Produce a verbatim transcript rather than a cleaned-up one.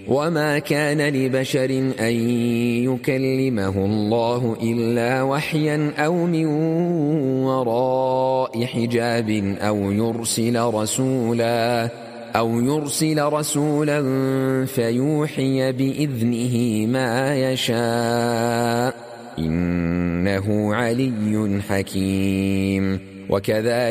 وما كان لبشر أن يكلمه الله إلا وحيا أو من وراء حجاب أو يرسل رسولا أو يرسل رسولا فيوحي بإذنه ما يشاء إنه علي حكيم. وكذلك